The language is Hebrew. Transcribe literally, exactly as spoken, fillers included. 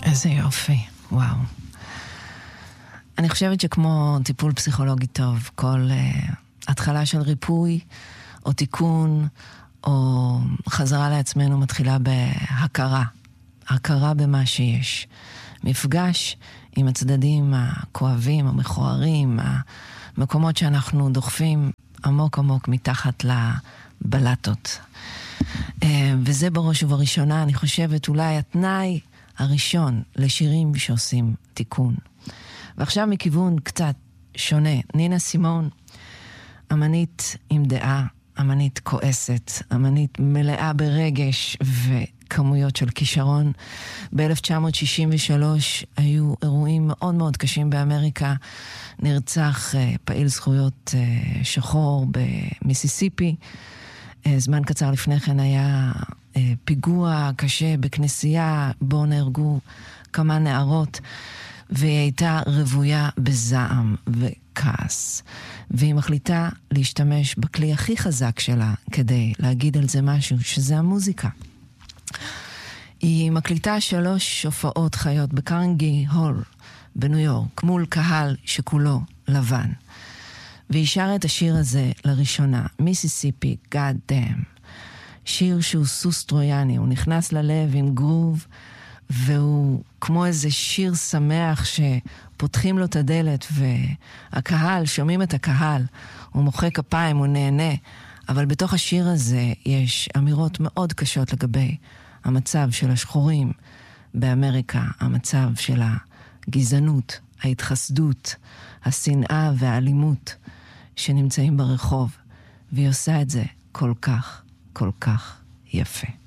איזה יופי, וואו. אני חושבת שכמו טיפול פסיכולוגי טוב, כל uh, התחלה של ריפוי או תיקון או חזרה לעצמנו מתחילה בהכרה, הכרה במה שיש. מפגש עם הצדדים הכואבים, המכוערים, המקומות שאנחנו דוחפים עמוק עמוק מתחת לבלטות. Uh, וזה בראש ובראשונה, אני חושבת, אולי התנאי הראשון לשירים שעושים תיקון. ועכשיו מכיוון קצת שונה, נינה סימון, אמנית עם דעה, אמנית כועסת, אמנית מלאה ברגש וכמויות של כישרון. ב-אלף תשע מאות שישים ושלוש היו אירועים מאוד מאוד קשים באמריקה, נרצח uh, פעיל זכויות uh, שחור במיסיסיפי, uh, זמן קצר לפני כן היה uh, פיגוע קשה בכנסייה, בו נהרגו כמה נערות, והיא הייתה רבויה בזעם וכעס. והיא מחליטה להשתמש בכלי הכי חזק שלה כדי להגיד על זה משהו, שזה המוזיקה. היא מקליטה שלוש הופעות חיות בקרנגי הול בניו יורק, מול קהל שכולו לבן. והיא שרה את השיר הזה לראשונה, מיסיסיפי, God Damn. שיר שהוא סוס טרויאני, הוא נכנס ללב עם גרוב, והוא כמו איזה שיר שמח שפותחים לו את הדלת, והקהל, שומעים את הקהל, הוא מוחא כפיים, הוא נהנה, אבל בתוך השיר הזה יש אמירות מאוד קשות לגבי המצב של השחורים באמריקה, המצב של הגזענות, ההתחסדות, השנאה והאלימות שנמצאים ברחוב, והיא עושה את זה כל כך, כל כך יפה.